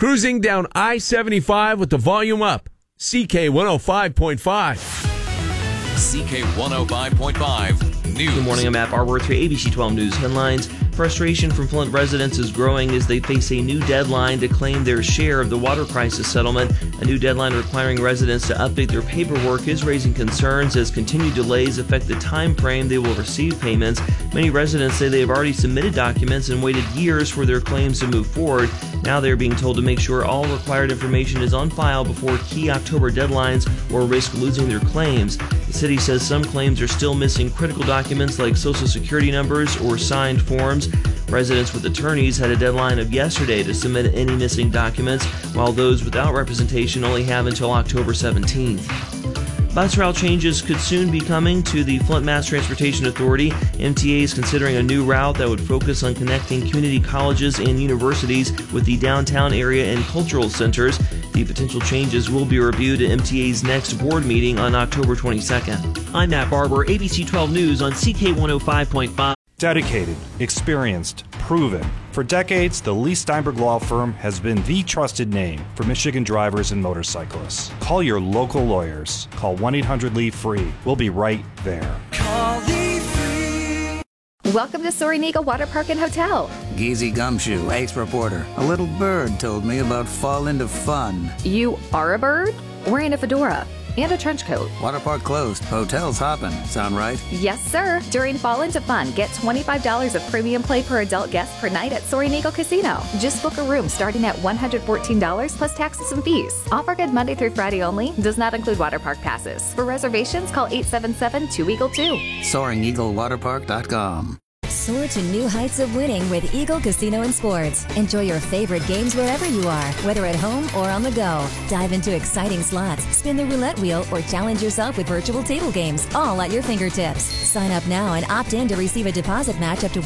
Cruising down I-75 with the volume up. CK 105.5. CK 105.5 News. Good morning, I'm Matt Barber with your ABC 12 News headlines. Frustration from Flint residents is growing as they face a new deadline to claim their share of the water crisis settlement. A new deadline requiring residents to update their paperwork is raising concerns as continued delays affect the time frame they will receive payments. Many residents say they have already submitted documents and waited years for their claims to move forward. Now they're being told to make sure all required information is on file before key October deadlines or risk losing their claims. The city says some claims are still missing critical documents like social security numbers or signed forms. Residents with attorneys had a deadline of yesterday to submit any missing documents, while those without representation only have until October 17th. Bus route changes could soon be coming to the Flint Mass Transportation Authority. MTA is considering a new route that would focus on connecting community colleges and universities with the downtown area and cultural centers. The potential changes will be reviewed at MTA's next board meeting on October 22nd. I'm Matt Barber, ABC 12 News on CK 105.5. Dedicated, experienced, proven. For decades, the Lee Steinberg Law Firm has been the trusted name for Michigan drivers and motorcyclists. Call your local lawyers. Call 1-800-LEE-FREE. We'll be right there. Call Lee Free. Welcome to Soaring Eagle Water Park and Hotel. Geezy Gumshoe, Ace Reporter. A little bird told me about Fall Into Fun. You are a bird? Wearing a fedora and a trench coat. Water park closed. Hotel's hopping. Sound right? Yes, sir. During Fall Into Fun, get $25 of premium play per adult guest per night at Soaring Eagle Casino. Just book a room starting at $114 plus taxes and fees. Offer good Monday through Friday only. Does not include water park passes. For reservations, call 877-2EAGLE-2. SoaringEagleWaterPark.com. Soar to new heights of winning with Eagle Casino and Sports. Enjoy your favorite games wherever you are, whether at home or on the go. Dive into exciting slots, spin the roulette wheel, or challenge yourself with virtual table games, all at your fingertips. Sign up now and opt in to receive a deposit match up to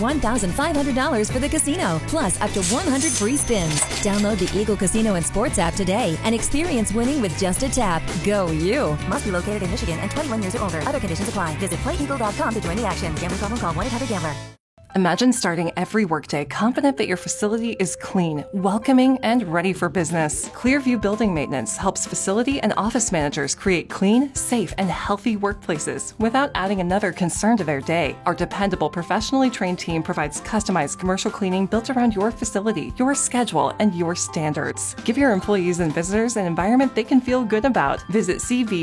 $1,500 for the casino, plus up to 100 free spins. Download the Eagle Casino and Sports app today and experience winning with just a tap. Go you! Must be located in Michigan and 21 years or older. Other conditions apply. Visit playeagle.com to join the action. Gambling problem? Call 1-800-GAMBLER. Imagine starting every workday confident that your facility is clean, welcoming, and ready for business. Clearview Building Maintenance helps facility and office managers create clean, safe, and healthy workplaces without adding another concern to their day. Our dependable, professionally trained team provides customized commercial cleaning built around your facility, your schedule, and your standards. Give your employees and visitors an environment they can feel good about. Visit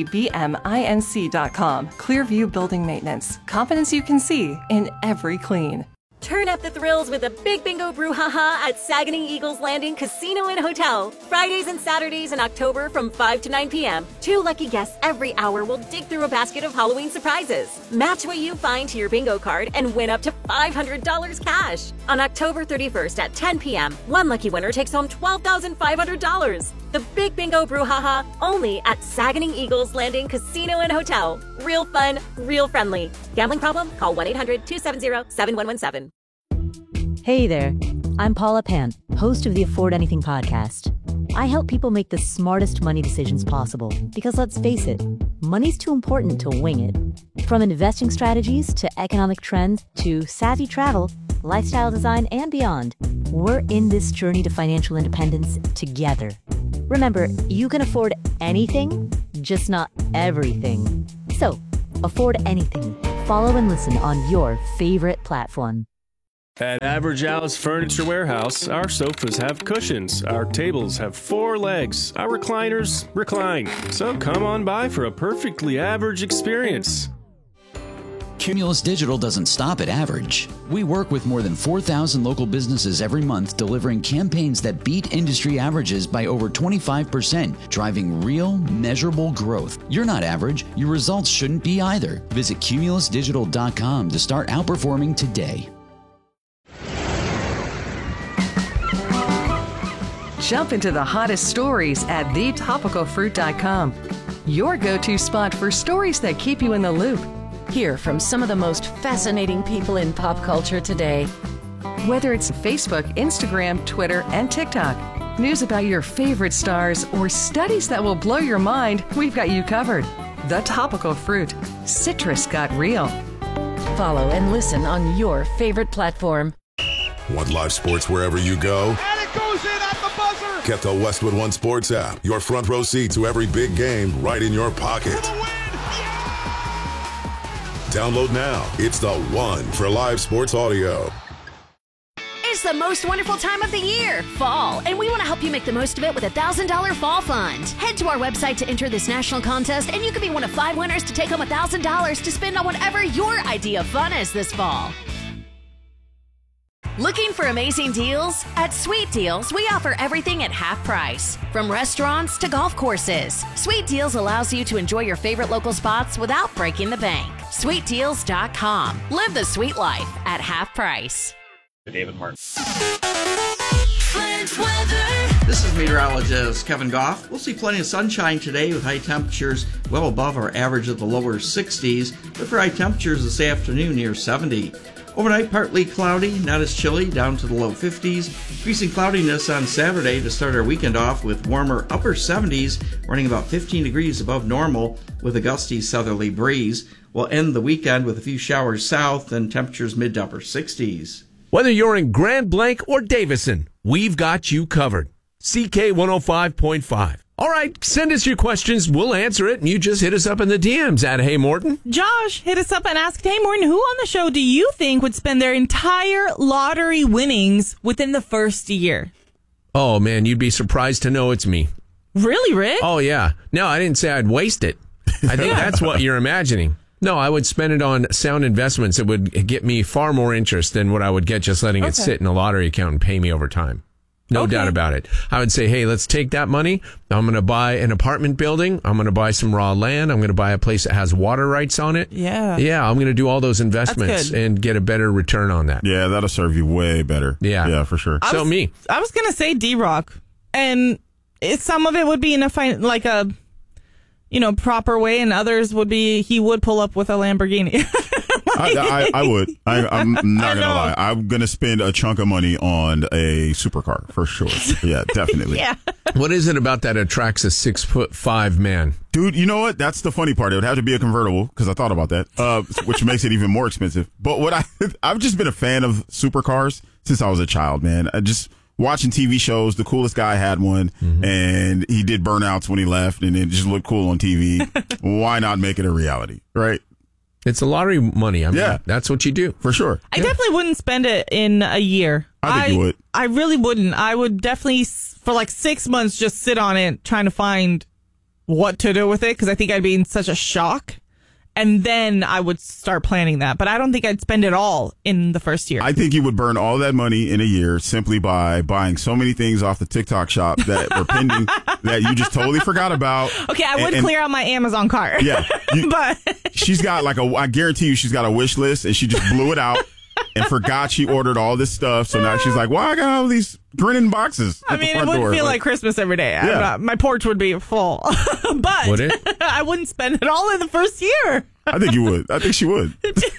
cvbminc.com. Clearview Building Maintenance. Confidence you can see in every clean. Turn up the thrills with a big bingo brouhaha at Saganing Eagles Landing Casino and Hotel. Fridays and Saturdays in October from 5 to 9 p.m. 2 lucky guests every hour will dig through a basket of Halloween surprises. Match what you find to your bingo card and win up to $500 cash. On October 31st at 10 p.m., one lucky winner takes home $12,500. The Big Bingo Brouhaha only at Saganing Eagles Landing Casino and Hotel. Real fun, real friendly. Gambling problem? Call 1-800-270-7117. Hey there, I'm Paula Pant, host of the Afford Anything podcast. I help people make the smartest money decisions possible because let's face it, money's too important to wing it. From investing strategies to economic trends to savvy travel, lifestyle design, and beyond, we're in this journey to financial independence together. Remember, you can afford anything, just not everything. So, afford anything. Follow and listen on your favorite platform. At Average Alice Furniture Warehouse, our sofas have cushions, our tables have 4 legs, our recliners recline. So come on by for a perfectly average experience. Cumulus Digital doesn't stop at average. We work with more than 4,000 local businesses every month, delivering campaigns that beat industry averages by over 25%, driving real, measurable growth. You're not average. Your results shouldn't be either. Visit cumulusdigital.com to start outperforming today. Jump into the hottest stories at thetopicalfruit.com. Your go-to spot for stories that keep you in the loop. Hear from some of the most fascinating people in pop culture today. Whether it's Facebook, Instagram, Twitter, and TikTok, news about your favorite stars, or studies that will blow your mind, we've got you covered. The Topical Fruit. Citrus got real. Follow and listen on your favorite platform. Want live sports wherever you go? goes in at the buzzer. Get the Westwood One Sports app. Your front row seat to every big game right in your pocket. Download now. It's the one for live sports audio. It's the most wonderful time of the year, fall, and we want to help you make the most of it with a $1,000 fall fund. Head to our website to enter this national contest, and you could be one of 5 winners to take home $1,000 to spend on whatever your idea of fun is this fall. Looking for amazing deals? At Sweet Deals, we offer everything at half price, from restaurants to golf courses. Sweet Deals allows you to enjoy your favorite local spots without breaking the bank. SweetDeals.com. Live the sweet life at half price. David Martin. This is meteorologist Kevin Goff. We'll see plenty of sunshine today with high temperatures well above our average of the lower 60s, but for high temperatures this afternoon near 70. Overnight, partly cloudy, not as chilly, down to the low 50s. Increasing cloudiness on Saturday to start our weekend off with warmer upper 70s, running about 15 degrees above normal with a gusty southerly breeze. We'll end the weekend with a few showers south and temperatures mid to upper 60s. Whether you're in Grand Blanc or Davison, we've got you covered. CK 105.5. All right, send us your questions. We'll answer it, and you just hit us up in the DMs at Hey Morton. Josh hit us up and asked, Hey Morton, who on the show do you think would spend their entire lottery winnings within the first year? Oh, man, you'd be surprised to know it's me. Really, Rick? Oh, yeah. No, I didn't say I'd waste it. I think that's what you're imagining. No, I would spend it on sound investments that would get me far more interest than what I would get just letting it sit in a lottery account and pay me over time. No doubt about it. I would say, hey, let's take that money. I'm going to buy an apartment building. I'm going to buy some raw land. I'm going to buy a place that has water rights on it. Yeah. Yeah, I'm going to do all those investments and get a better return on that. Yeah, that'll serve you way better. Yeah. Yeah, for sure. I was going to say D-Rock. And some of it would be in a proper way, and others would be he would pull up with a Lamborghini. I would. I'm not going to lie. I'm going to spend a chunk of money on a supercar for sure. Yeah, definitely. Yeah. What is it about that attracts a 6'5" man? Dude, you know what? That's the funny part. It would have to be a convertible because I thought about that, which makes it even more expensive. But I've just been a fan of supercars since I was a child, man. I just watching TV shows, the coolest guy had one, and he did burnouts when he left, and it just looked cool on TV. Why not make it a reality, right? It's a lottery money. I mean, that's what you do. For sure. I definitely wouldn't spend it in a year. I think you would. I really wouldn't. I would definitely, for like 6 months, just sit on it, trying to find what to do with it, because I think I'd be in such a shock. And then I would start planning that. But I don't think I'd spend it all in the first year. I think you would burn all that money in a year simply by buying so many things off the TikTok shop that were pending that you just totally forgot about. Okay, I would clear out my Amazon cart. Yeah. But she's got I guarantee you she's got a wish list, and she just blew it out and forgot she ordered all this stuff. So now she's like, well, I got all these grinning boxes. I mean, it would feel like Christmas every day. Yeah. My porch would be full. But would it? I wouldn't spend it all in the first year. I think you would. I think she would.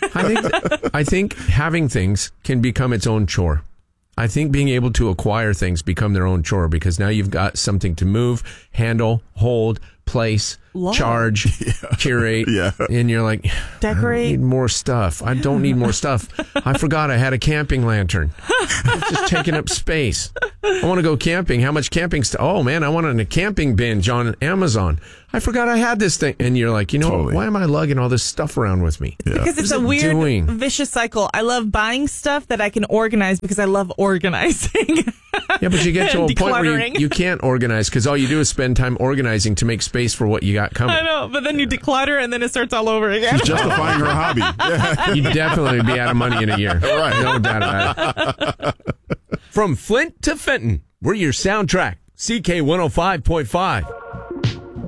I think having things can become its own chore. I think being able to acquire things become their own chore because now you've got something to move, handle, hold, place, charge, curate, and you're like, decorate. I need more stuff. I don't need more stuff. I forgot I had a camping lantern. It's just taking up space. I want to go camping. How much camping stuff? Oh man, I wanted a camping binge on Amazon. I forgot I had this thing. And you're like, why am I lugging all this stuff around with me? Because it's a weird vicious cycle. I love buying stuff that I can organize because I love organizing. Yeah, but you get to a point where you can't organize because all you do is spend time organizing to make space for what you got coming. I know, but then you declutter and then it starts all over again. She's justifying her hobby. You'd definitely be out of money in a year. Right. No doubt about it. From Flint to Fenton, we're your soundtrack. CK 105.5.